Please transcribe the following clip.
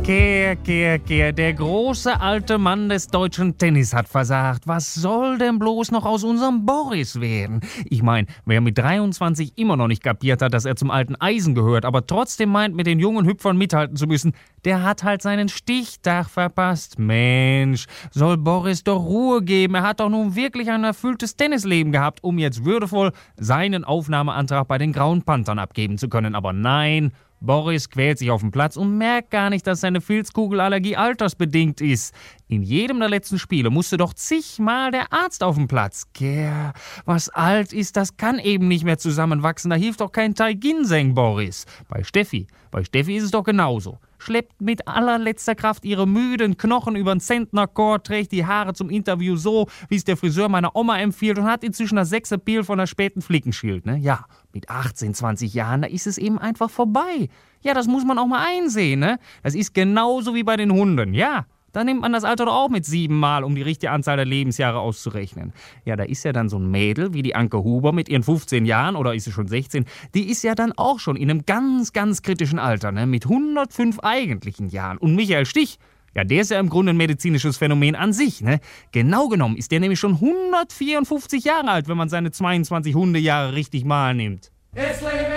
Kehr, der große alte Mann des deutschen Tennis hat versagt. Was soll denn bloß noch aus unserem Boris werden? Ich meine, wer mit 23 immer noch nicht kapiert hat, dass er zum alten Eisen gehört, aber trotzdem meint, mit den jungen Hüpfern mithalten zu müssen, der hat halt seinen Stichtag verpasst. Mensch, soll Boris doch Ruhe geben. Er hat doch nun wirklich ein erfülltes Tennisleben gehabt, um jetzt würdevoll seinen Aufnahmeantrag bei den Grauen Panthern abgeben zu können. Aber nein, Boris quält sich auf dem Platz und merkt gar nicht, dass seine Filzkugelallergie altersbedingt ist. In jedem der letzten Spiele musste doch zigmal der Arzt auf dem Platz. Was alt ist, das kann eben nicht mehr zusammenwachsen. Da hilft doch kein Tai-Ginseng, Boris. Bei Steffi ist es doch genauso. Schleppt mit allerletzter Kraft ihre müden Knochen übern Zentnerchord, trägt die Haare zum Interview so, wie es der Friseur meiner Oma empfiehlt und hat inzwischen das 6. Peel von der späten Flickenschild. Ne? Ja, mit 18, 20 Jahren, da ist es eben einfach vorbei. Ja, das muss man auch mal einsehen. Ne? Das ist genauso wie bei den Hunden, ja. Da nimmt man das Alter doch auch mit 7 Mal, um die richtige Anzahl der Lebensjahre auszurechnen. Ja, da ist ja dann so ein Mädel wie die Anke Huber mit ihren 15 Jahren, oder ist sie schon 16, die ist ja dann auch schon in einem ganz, ganz kritischen Alter, ne, mit 105 eigentlichen Jahren. Und Michael Stich, ja, der ist ja im Grunde ein medizinisches Phänomen an sich, ne. Genau genommen ist der nämlich schon 154 Jahre alt, wenn man seine 22 Hundejahre richtig mal nimmt. It's